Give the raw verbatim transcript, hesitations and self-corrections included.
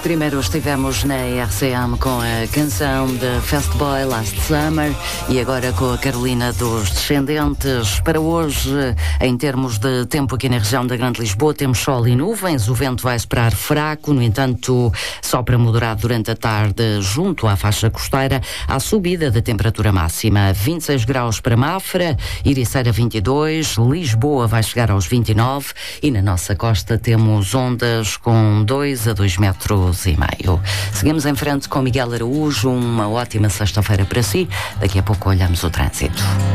Primeiro estivemos na R C M com a canção de Fast Boy Last Summer e agora com a Carolina dos Descendentes. Para hoje, em termos de tempo aqui na região da Grande Lisboa, temos sol e nuvens, o vento vai esperar fraco, no entanto, sopra moderado durante a tarde junto à faixa costeira, à subida da temperatura máxima. vinte e seis graus para Mafra, Ericeira vinte e dois, Lisboa vai chegar aos vinte e nove e na nossa costa temos ondas com dois a dois metros e meio. Seguimos em frente com Miguel Araújo, uma ótima sexta-feira para si. Daqui a pouco olhamos o trânsito.